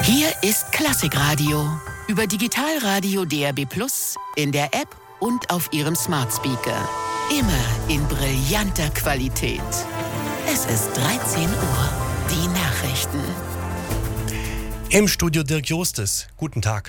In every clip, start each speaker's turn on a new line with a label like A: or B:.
A: Hier ist Klassikradio. Über Digitalradio DAB+, in der App und auf Ihrem Smart Speaker. Immer in brillanter Qualität. Es ist 13 Uhr. Die Nachrichten.
B: Im Studio Dirk Jostes. Guten Tag.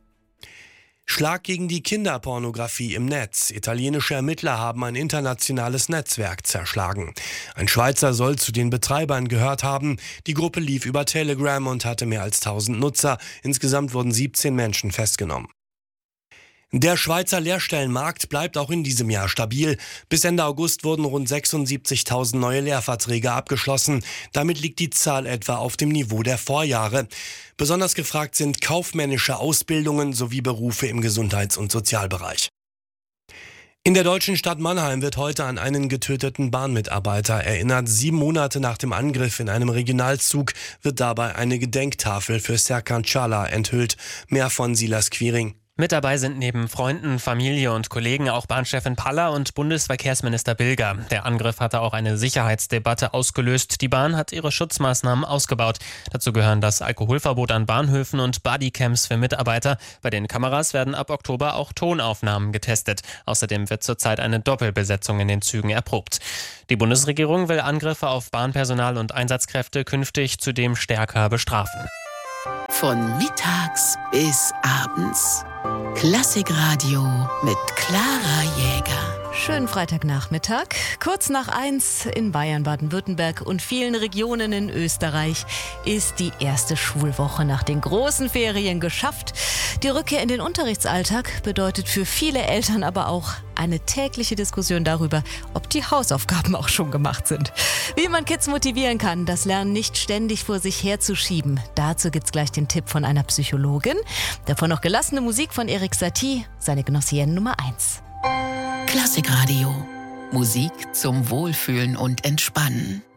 B: Schlag gegen die Kinderpornografie im Netz. Italienische Ermittler haben ein internationales Netzwerk zerschlagen. Ein Schweizer soll zu den Betreibern gehört haben. Die Gruppe lief über Telegram und hatte mehr als 1000 Nutzer. Insgesamt wurden 17 Menschen festgenommen. Der Schweizer Lehrstellenmarkt bleibt auch in diesem Jahr stabil. Bis Ende August wurden rund 76.000 neue Lehrverträge abgeschlossen. Damit liegt die Zahl etwa auf dem Niveau der Vorjahre. Besonders gefragt sind kaufmännische Ausbildungen sowie Berufe im Gesundheits- und Sozialbereich. In der deutschen Stadt Mannheim wird heute an einen getöteten Bahnmitarbeiter erinnert. 7 Monate nach dem Angriff in einem Regionalzug wird dabei eine Gedenktafel für Serkan Çağlar enthüllt. Mehr von Silas Quiring.
C: Mit dabei sind neben Freunden, Familie und Kollegen auch Bahnchefin Paller und Bundesverkehrsminister Bilger. Der Angriff hatte auch eine Sicherheitsdebatte ausgelöst. Die Bahn hat ihre Schutzmaßnahmen ausgebaut. Dazu gehören das Alkoholverbot an Bahnhöfen und Bodycams für Mitarbeiter. Bei den Kameras werden ab Oktober auch Tonaufnahmen getestet. Außerdem wird zurzeit eine Doppelbesetzung in den Zügen erprobt. Die Bundesregierung will Angriffe auf Bahnpersonal und Einsatzkräfte künftig zudem stärker bestrafen.
A: Von mittags bis abends. Klassikradio mit Clara Jäger.
D: Schönen Freitagnachmittag. Kurz nach 1 in Bayern, Baden-Württemberg und vielen Regionen in Österreich ist die erste Schulwoche nach den großen Ferien geschafft. Die Rückkehr in den Unterrichtsalltag bedeutet für viele Eltern aber auch eine tägliche Diskussion darüber, ob die Hausaufgaben auch schon gemacht sind. Wie man Kids motivieren kann, das Lernen nicht ständig vor sich herzuschieben. Dazu gibt's gleich den Tipp von einer Psychologin. Davon noch gelassene Musik von Erik Satie, seine Genossienne Nummer 1.
A: Klassikradio. Musik zum Wohlfühlen und Entspannen.